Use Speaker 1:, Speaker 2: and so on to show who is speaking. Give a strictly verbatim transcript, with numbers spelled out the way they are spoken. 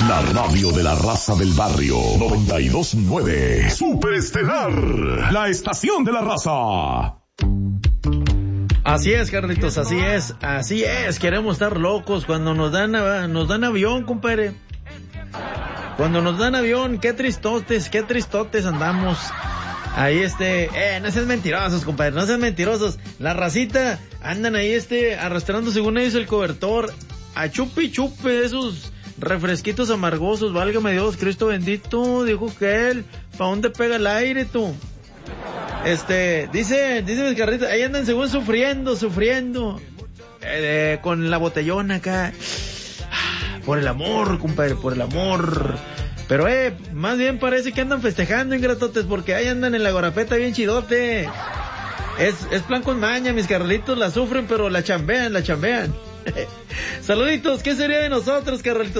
Speaker 1: La radio de la raza del barrio. noventa y dos punto nueve. Superestelar. La estación de la raza.
Speaker 2: Así es, Carlitos, así es, así es. Queremos estar locos cuando nos dan, nos dan avión, compadre. Cuando nos dan avión, qué tristotes, qué tristotes andamos. Ahí este, eh, no sean mentirosos, compadre, no sean mentirosos. La racita andan ahí este, arrastrando según ellos el cobertor, a chupe y chupe esos refresquitos amargosos, válgame Dios, Cristo bendito, dijo que él, ¿pa' dónde pega el aire tú? Este, dice, dice mis carritos, ahí andan según sufriendo, sufriendo, eh, con la botellona acá, por el amor, compadre, por el amor. Pero eh, más bien parece que andan festejando, ingratotes, porque ahí andan en la Guarapeta bien chidote. Es, es plan con maña, mis carnalitos la sufren, pero la chambean, la chambean. Saluditos, ¿qué sería de nosotros, carnalitos?